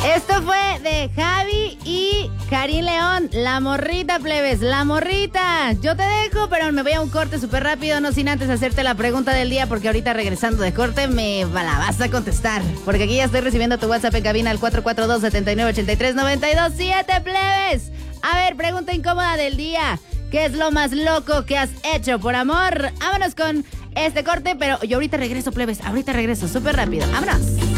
Esto fue de Javi y Karim León. La morrita, plebes, la morrita. Yo te dejo, pero me voy a un corte súper rápido, no sin antes hacerte la pregunta del día, porque ahorita regresando de corte me la vas a contestar. Porque aquí ya estoy recibiendo tu WhatsApp en cabina al 442-7983-927, plebes. A ver, pregunta incómoda del día. ¿Qué es lo más loco que has hecho por amor? Vámonos con este corte, pero yo ahorita regreso, plebes. Ahorita regreso súper rápido. ¡Vámonos!